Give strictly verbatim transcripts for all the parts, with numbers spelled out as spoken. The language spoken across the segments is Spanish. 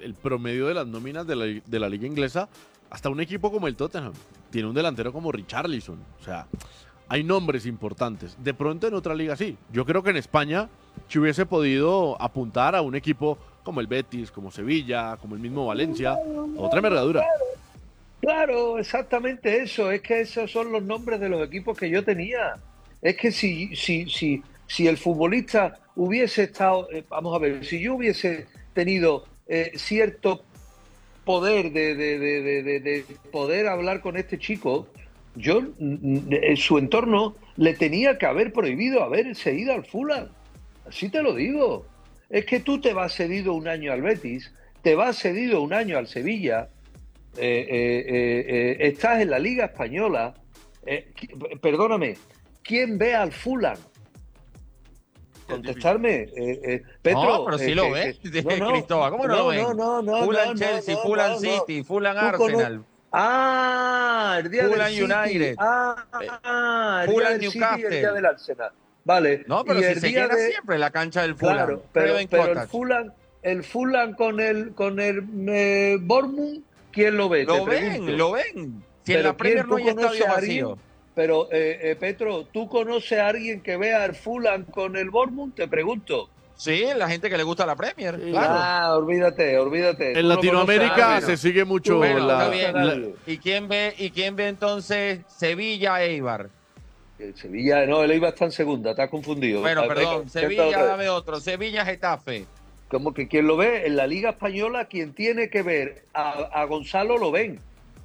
el promedio de las nóminas de la, de la liga inglesa, hasta un equipo como el Tottenham tiene un delantero como Richarlison. O sea, hay nombres importantes. De pronto en otra liga sí. Yo creo que en España se hubiese podido apuntar a un equipo como el Betis, como Sevilla, como el mismo Valencia, otra envergadura. Claro, exactamente eso. Es que esos son los nombres de los equipos que yo tenía. Es que si, si, si, si el futbolista hubiese estado, eh, vamos a ver, si yo hubiese tenido eh, cierto poder de, de, de, de, de, de poder hablar con este chico, yo en su entorno le tenía que haber prohibido haberse ido al Fulham. Así te lo digo. Es que tú te vas cedido un año al Betis, te vas cedido un año al Sevilla, eh, eh, eh, eh, estás en la Liga Española. Eh, perdóname, ¿quién ve al Fulham? Contestarme, eh, eh, Petro. No, pero sí eh, lo que, ves, que, no, no, Cristóbal. ¿Cómo no, no, lo ven? no, no, no, Fulham no, Chelsea, no, Fulham no, City, no. Fulham Tú Arsenal, cono... Ah, el día Fulham del City. United, Ah, el día Fulham del City y el día Newcastle. del Arsenal. Vale, No, pero y si el se día llena de... siempre la cancha del Fulham. Claro, pero, Craven pero el Cottage. Fulham, el Fulham con el, con el eh, Bournemouth, ¿quién lo ve? Te Lo ven, pregunto. lo ven. Si en Pero la Premier ¿quién no tú hay conoces estadio a alguien? vacío. Pero, eh, eh, Petro, ¿tú conoces a alguien que vea al Fulham con el Bournemouth? Te pregunto. Sí, la gente que le gusta la Premier, Sí. claro. Ah, olvídate, olvídate. En Tú no Latinoamérica conoces a nadie. se sigue mucho Bueno, no está la, conoces a bien. la- nadie. ¿Y quién ve, y quién ve entonces Sevilla Eibar? El Sevilla, no, el Eibar está en segunda, estás confundido. Bueno, Ah, venga, perdón, intenta Sevilla, otra vez. dame otro. Sevilla Getafe. Como que quien lo ve en la Liga Española, quien tiene que ver a, a Gonzalo lo ven.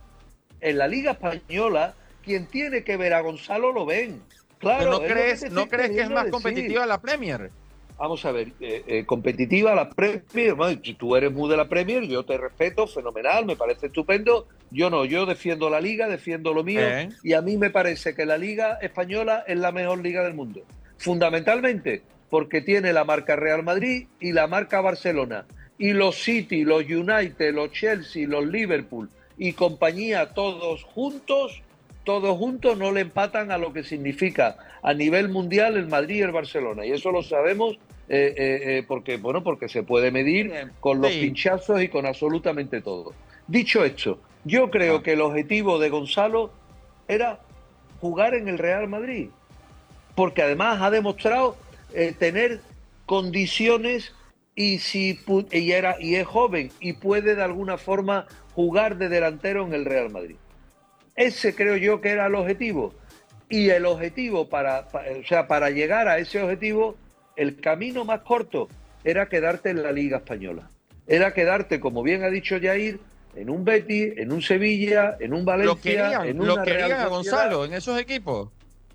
En la Liga Española, quien tiene que ver a Gonzalo lo ven. Claro, ¿No es lo que crees, te ¿no estoy crees que es queriendo más decir. competitiva la Premier? Vamos a ver, eh, eh, competitiva la Premier, bueno, si tú eres muy de la Premier, yo te respeto, fenomenal, me parece estupendo. Yo no, yo defiendo la Liga, defiendo lo mío, Bien. y a mí me parece que la Liga Española es la mejor liga del mundo. Fundamentalmente porque tiene la marca Real Madrid y la marca Barcelona. Y los City, los United, los Chelsea, los Liverpool y compañía, todos juntos, todos juntos no le empatan a lo que significa a nivel mundial el Madrid y el Barcelona. Y eso lo sabemos eh, eh, eh, porque, bueno, porque se puede medir Bien, con los sí. pinchazos y con absolutamente todo. Dicho esto, yo creo Ah. que el objetivo de Gonzalo era jugar en el Real Madrid, porque además ha demostrado eh, tener condiciones y si y era y es joven y puede de alguna forma jugar de delantero en el Real Madrid. Ese creo yo que era el objetivo. Y el objetivo para, para o sea, para llegar a ese objetivo, el camino más corto era quedarte en la Liga Española. Era quedarte, como bien ha dicho Jair, en un Betis, en un Sevilla, en un Valencia, Lo querían, en lo una querían Real a Sociedad. Gonzalo en esos equipos.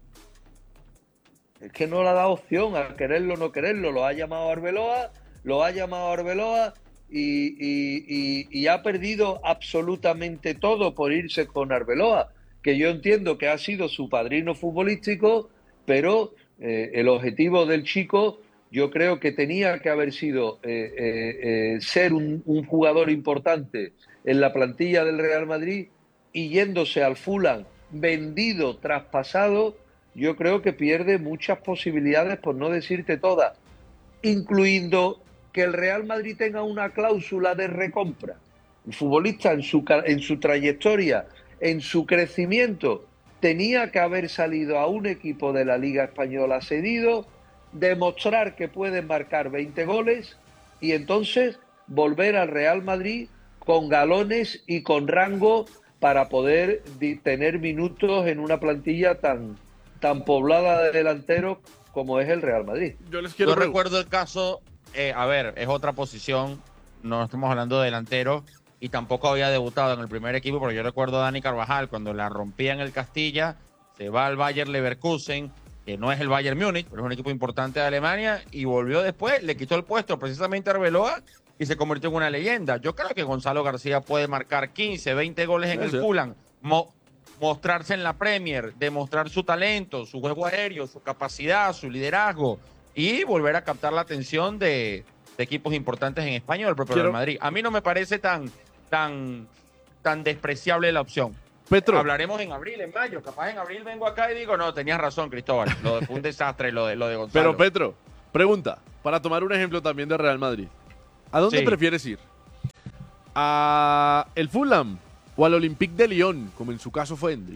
Es que no le ha dado opción a quererlo o no quererlo. Lo ha llamado Arbeloa, lo ha llamado Arbeloa y, y, y, y ha perdido absolutamente todo por irse con Arbeloa, que yo entiendo que ha sido su padrino futbolístico, pero eh, el objetivo del chico yo creo que tenía que haber sido eh, eh, eh, ser un, un jugador importante en la plantilla del Real Madrid y yéndose al Fulham vendido, traspasado. Yo creo que pierde muchas posibilidades, por no decirte todas, incluyendo que el Real Madrid tenga una cláusula de recompra. El futbolista en su, en su trayectoria, en su crecimiento, tenía que haber salido a un equipo de la Liga Española cedido, demostrar que puede marcar veinte goles y entonces volver al Real Madrid con galones y con rango para poder tener minutos en una plantilla tan tan poblada de delanteros como es el Real Madrid. Yo les quiero Yo recuerdo el caso, eh, a ver, es otra posición, no estamos hablando de delantero, y tampoco había debutado en el primer equipo, porque yo recuerdo a Dani Carvajal, cuando la rompía en el Castilla, se va al Bayer Leverkusen, que no es el Bayern Múnich, pero es un equipo importante de Alemania, y volvió después, le quitó el puesto precisamente a Arbeloa, y se convirtió en una leyenda. Yo creo que Gonzalo García puede marcar quince, veinte goles en Puede el ser. Fulham, Mo mostrarse en la Premier, demostrar su talento, su juego aéreo, su capacidad, su liderazgo y volver a captar la atención de, de equipos importantes en España, el propio Quiero- Real Madrid. A mí no me parece tan, tan, tan despreciable la opción. Petro, Hablaremos en abril, en mayo. Capaz en abril vengo acá y digo, no, tenías razón, Cristóbal. Lo de, fue un desastre lo de, lo de Gonzalo. pero Petro, pregunta, para tomar un ejemplo también de Real Madrid. ¿A dónde Sí. prefieres ir? ¿A el Fulham o al Olympique de Lyon, como en su caso fue Hendrik?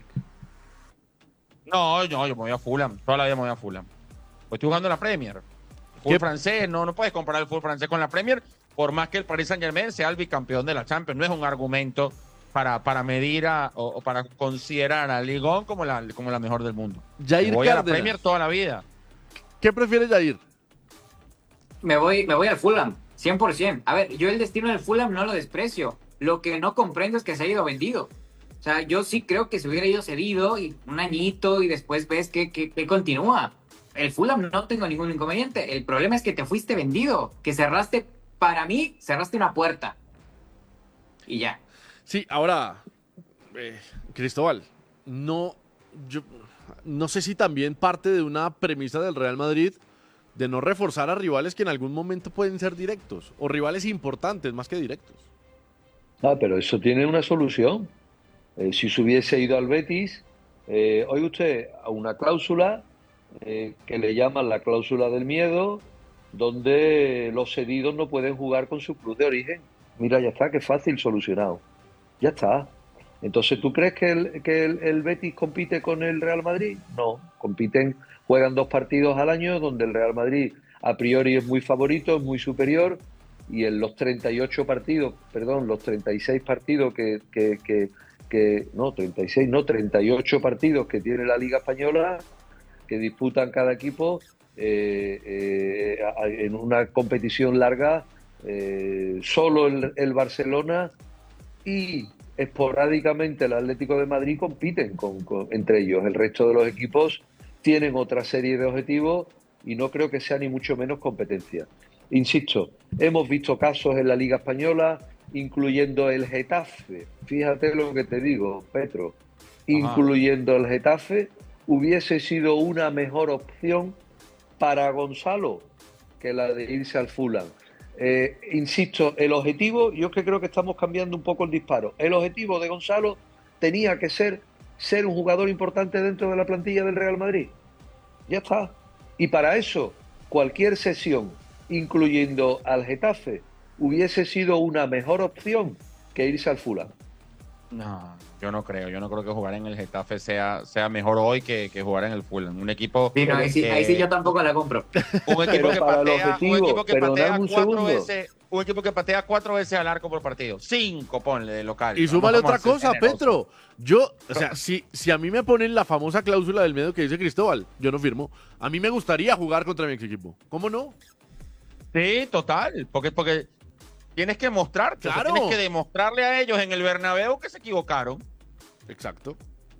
No, no, yo me voy a Fulham. Toda la vida me voy a Fulham. Pues estoy jugando en la Premier. El fútbol francés, no, no puedes comparar el fútbol francés con la Premier, por más que el Paris Saint-Germain sea el bicampeón de la Champions. No es un argumento para, para medir a, o, o para considerar a Ligue uno como la, como la mejor del mundo. Jair Me voy Cárdenas. a la Premier toda la vida. ¿Qué prefiere Jair? Me voy, me voy al Fulham, cien por ciento. A ver, yo el destino del Fulham no lo desprecio. Lo que no comprendo es que se ha ido vendido. O sea, yo sí creo que se hubiera ido cedido y un añito y después ves que, que, que continúa. El Fulham no tengo ningún inconveniente. El problema es que te fuiste vendido, que cerraste, para mí, cerraste una puerta. Y ya. Sí, ahora, eh, Cristóbal, no, yo, no sé si también parte de una premisa del Real Madrid de no reforzar a rivales que en algún momento pueden ser directos, o rivales importantes más que directos. Ah, pero eso tiene una solución. Eh, si se hubiese ido al Betis, eh, oye usted, a una cláusula eh, que le llaman la cláusula del miedo, donde los cedidos no pueden jugar con su club de origen. Mira, ya está, qué fácil, solucionado. Ya está. Entonces, ¿tú crees que el, que el, el Betis compite con el Real Madrid? No, compiten, juegan dos partidos al año donde el Real Madrid a priori es muy favorito, es muy superior, y en los treinta y ocho partidos, perdón, los treinta y seis partidos que, que, que, que no, treinta y seis, no, treinta y ocho partidos que tiene la Liga Española, que disputan cada equipo eh, eh, en una competición larga, eh, solo el, el Barcelona y esporádicamente el Atlético de Madrid compiten con, con, entre ellos. El resto de los equipos tienen otra serie de objetivos y no creo que sea ni mucho menos competencia. Insisto, hemos visto casos en la Liga Española, incluyendo el Getafe. Fíjate lo que te digo, Petro. Incluyendo el Getafe, hubiese sido una mejor opción para Gonzalo que la de irse al Fulham. Eh, insisto, el objetivo, yo es que creo que estamos cambiando un poco el disparo. El objetivo de Gonzalo tenía que ser ser un jugador importante dentro de la plantilla del Real Madrid. Ya está. Y para eso, cualquier sesión, incluyendo al Getafe, hubiese sido una mejor opción que irse al Fulham. No, yo no creo. Yo no creo que jugar en el Getafe sea, sea mejor hoy que, que jugar en el Fulham. Un equipo. Sí, no, ahí, sí, que, ahí sí yo tampoco la compro. Un equipo que para patea, objetivo, un equipo que pero patea dame un cuatro segundo. veces. Un equipo que patea cuatro veces al arco por partido. Cinco, ponle, de local. Y súmale Vamos a otra ser cosa, generosos. Petro. Yo, o sea, si, si a mí me ponen la famosa cláusula del miedo que dice Cristóbal, yo no firmo. A mí me gustaría jugar contra mi ex equipo. ¿Cómo no? Sí, total. Porque, porque tienes que mostrarte. Claro. O sea, tienes que demostrarle a ellos en el Bernabéu que se equivocaron. Exacto.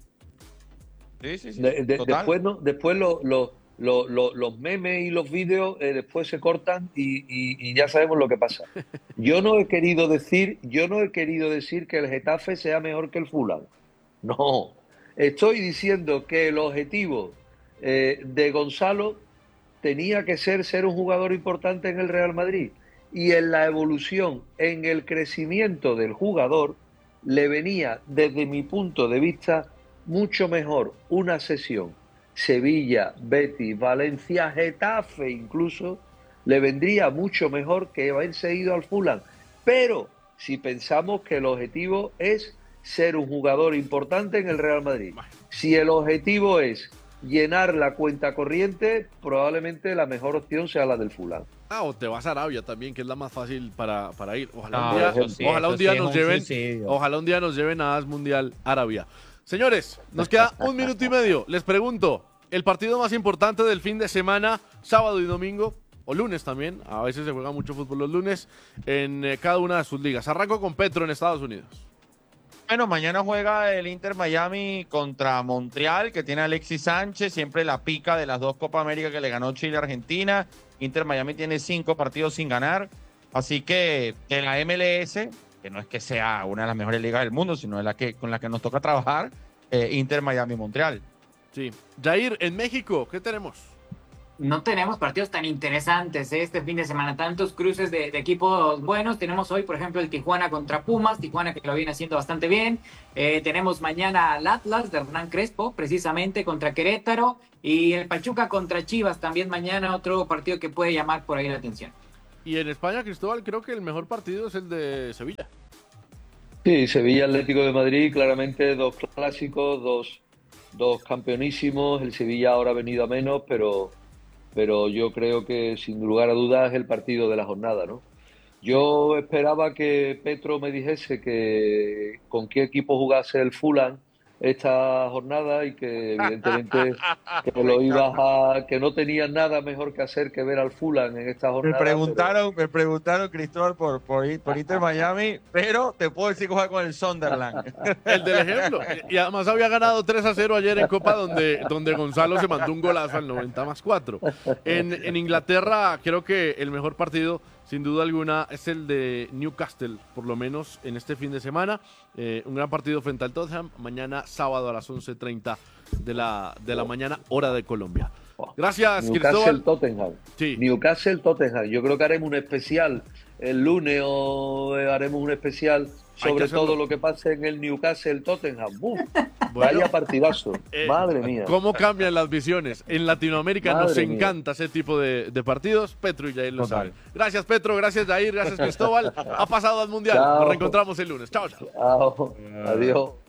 Sí, sí, sí. De, de, total. después no, después lo, lo, lo, lo, los memes y los vídeos eh, después se cortan y, y, y ya sabemos lo que pasa. Yo no he querido decir, yo no he querido decir que el Getafe sea mejor que el Fulham. No. Estoy diciendo que el objetivo eh, de Gonzalo tenía que ser ser un jugador importante en el Real Madrid. Y en la evolución, en el crecimiento del jugador, le venía, desde mi punto de vista, mucho mejor una sesión Sevilla, Betis, Valencia, Getafe incluso, le vendría mucho mejor que haberse ido al Fulham. Pero si pensamos que el objetivo es ser un jugador importante en el Real Madrid, si el objetivo es llenar la cuenta corriente, probablemente la mejor opción sea la del Fulham. Ah, o te vas a Arabia también, que es la más fácil para, para ir. Ojalá No, un día, eso sí, ojalá un eso día sí es nos un lleven, suicidio. ojalá un día nos lleven a AS Mundial Arabia. Señores, nos queda un minuto y medio. Les pregunto, el partido más importante del fin de semana, sábado y domingo, o lunes también, a veces se juega mucho fútbol los lunes, en eh, cada una de sus ligas. Arranco con Petro en Estados Unidos. Bueno, mañana juega el Inter Miami contra Montreal, que tiene a Alexis Sánchez, siempre la pica de las dos Copa América que le ganó Chile a Argentina. Inter Miami tiene cinco partidos sin ganar, así que en la M L S, que no es que sea una de las mejores ligas del mundo, sino de la que, con la que nos toca trabajar, eh, Inter Miami Montreal. Sí. Jair, en México, ¿qué tenemos? No tenemos partidos tan interesantes ¿eh? Este fin de semana, tantos cruces de, de equipos buenos. Tenemos hoy, por ejemplo, el Tijuana contra Pumas, Tijuana que lo viene haciendo bastante bien. Eh, tenemos mañana al Atlas de Hernán Crespo, precisamente contra Querétaro, y el Pachuca contra Chivas, también mañana otro partido que puede llamar por ahí la atención. Y en España, Cristóbal, creo que el mejor partido es el de Sevilla. Sí, Sevilla Atlético de Madrid, claramente dos clásicos, dos, dos campeonísimos. El Sevilla ahora ha venido a menos, pero, pero yo creo que sin lugar a dudas es el partido de la jornada, ¿no? Yo esperaba que Petro me dijese que con qué equipo jugase el Fulham esta jornada y que evidentemente que Me lo ibas encanta. a, que no tenías nada mejor que hacer que ver al Fulham en esta Me jornada, pero preguntaron, me preguntaron, Cristóbal, por, por, por Inter Miami, pero te puedo decir que juega con el Sunderland. El del ejemplo. Y además había ganado tres a cero ayer en Copa, donde, donde Gonzalo se mandó un golazo al noventa más cuatro. En, en Inglaterra, creo que el mejor partido, sin duda alguna, es el de Newcastle, por lo menos en este fin de semana. Eh, un gran partido frente al Tottenham, mañana sábado a las once y treinta de la, de la mañana, hora de Colombia. Gracias, Newcastle Cristóbal. Tottenham. Sí. Newcastle Tottenham. Yo creo que haremos un especial el lunes o eh, haremos un especial sobre hacerlo. todo lo que pasa en el Newcastle Tottenham. ¡Buf! Bueno, Vaya partidazo. eh, Madre mía. ¿Cómo cambian las visiones? En Latinoamérica Madre nos mía. encanta ese tipo de, de partidos. Petro y Jair lo Total. saben. Gracias, Petro. Gracias, Jair. Gracias, Cristóbal. Ha pasado al Mundial. Chao. Nos reencontramos el lunes. Chao, chao. Chao. Adiós.